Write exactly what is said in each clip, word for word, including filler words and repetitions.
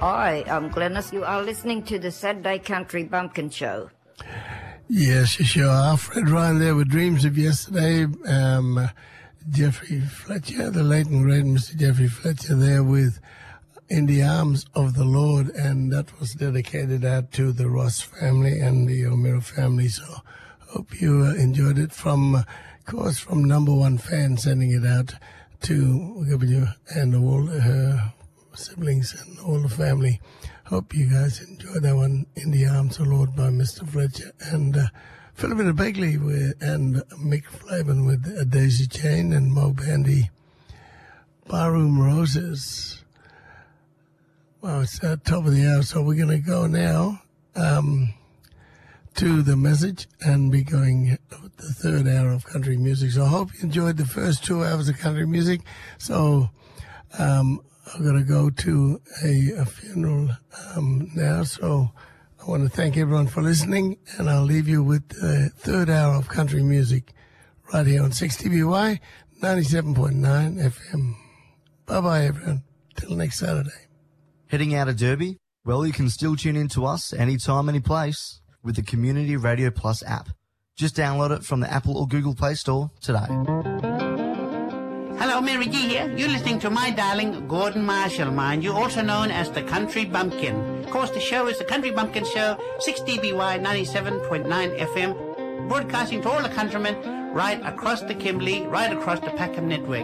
Hi, I'm Glennis. You are listening to the Saturday Country Bumpkin Show. Yes, you sure are. Fred Ryan there with Dreams of Yesterday. Um, Jeffrey Fletcher, the late and great Mister Jeffrey Fletcher there with In the Arms of the Lord, and that was dedicated out to the Ross family and the O'Meara family. So hope you uh, enjoyed it from, uh, of course, from number one fan sending it out to W and all her siblings and all the family. Hope you guys enjoyed that one, In the Arms of the Lord by Mister Fletcher. And uh, Philomena Begley with, and Mick Flavin with uh, Daisy Chain and Mo Bandy, Barroom Roses. Well, it's at top of the hour, so we're going to go now um, to the message and be going with the third hour of country music. So I hope you enjoyed the first two hours of country music. So um, I'm going to go to a, a funeral um, now, so I want to thank everyone for listening, and I'll leave you with the third hour of country music right here on six T B Y ninety-seven point nine F M. Bye-bye, everyone. Till next Saturday. Heading out of Derby? Well, you can still tune in to us anytime, any place with the Community Radio Plus app. Just download it from the Apple or Google Play Store today. Hello, Mary G here. You're listening to my darling Gordon Marshall, mind you, also known as the Country Bumpkin. Of course, the show is the Country Bumpkin Show, six D B Y ninety-seven point nine F M, broadcasting to all the countrymen right across the Kimberley, right across the Packham network.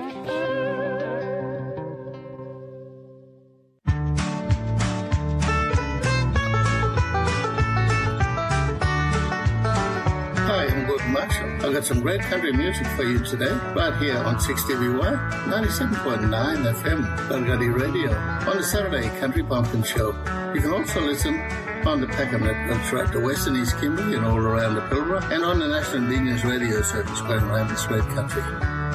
Hi, I'm Gordon Marshall. I've got some great country music for you today, right here on six T V Y ninety-seven point nine F M, Balgadi Radio, on the Saturday Country Bumpkin Show. You can also listen on the Packham network throughout the Western East Kimberley and all around the Pilbara, and on the National Indigenous Radio Service going around this great country.